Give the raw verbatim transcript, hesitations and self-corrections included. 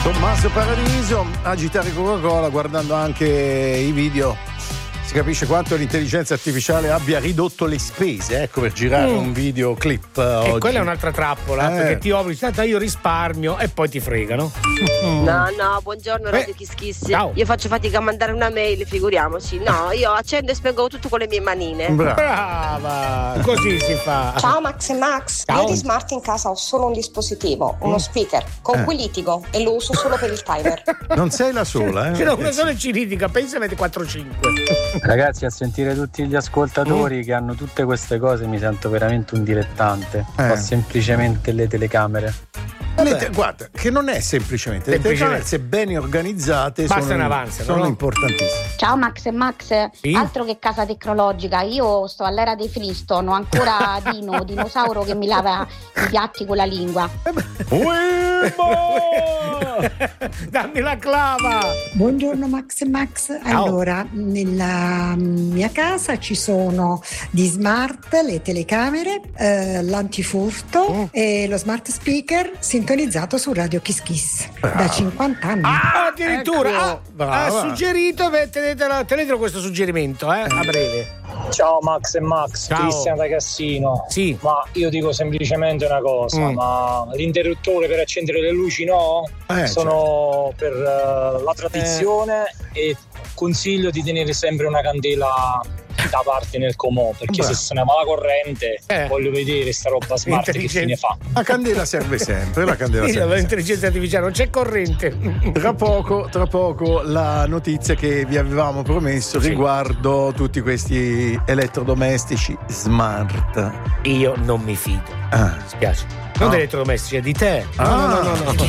Tommaso Paradiso, agitare Coca-Cola, guardando anche i video si capisce quanto l'intelligenza artificiale abbia ridotto le spese, ecco, per girare mm. un videoclip uh, e oggi. quella è un'altra trappola, eh. perché ti obblighi, tanto io risparmio e poi ti fregano. No, no, buongiorno Radio eh. Kiss Kiss. Ciao. Io faccio fatica a mandare una mail, figuriamoci. No, io accendo e spengo tutto con le mie manine. Brava, Brava. Così si fa. Ciao Max e Max. Ciao. Io di smart in casa ho solo un dispositivo, uno speaker, con eh. cui litigo e lo uso solo per il timer. Non sei la sola, eh? Ce n'è una sola e ci litiga, pensa avete quattro cinque. Ragazzi, a sentire tutti gli ascoltatori mm. che hanno tutte queste cose mi sento veramente un dilettante. Eh. Ho semplicemente le telecamere. Le te- guarda, che non è semplicemente, le telecamere, se ben organizzate, basta sono, avanzano, sono no? importantissime. Ciao Max e Max, sì? Altro che casa tecnologica, io sto all'era dei Flintstone, ho ancora Dino, dinosauro che mi lava i piatti con la lingua. Dammi la clava! Buongiorno Max e Max. Allora, nella mia casa ci sono di smart le telecamere, eh, l'antifurto oh. e lo smart speaker sintonizzato su Radio Kiss Kiss da cinquanta anni. Ah, addirittura ecco. ah, ha suggerito, tenetelo, tenetelo questo suggerimento, eh, a breve. Ciao Max e Max, Ciao. Cristian da Cassino. Sì. Ma io dico semplicemente una cosa, mm. ma l'interruttore per accendere le luci no? Eh, Sono certo. per uh, la tradizione eh. e consiglio di tenere sempre una candela da parte nel comò, perché Beh. se se ne va la corrente eh. voglio vedere sta roba smart che fine fa. La candela serve sempre, la candela sì, serve l'intelligenza artificiale, non c'è corrente. Tra poco, tra poco la notizia che vi avevamo promesso sì. riguardo tutti questi elettrodomestici smart. Io non mi fido. Ah. Mi spiace. Non no. degli elettrodomestici, è di te. Ah. No, no, no, no.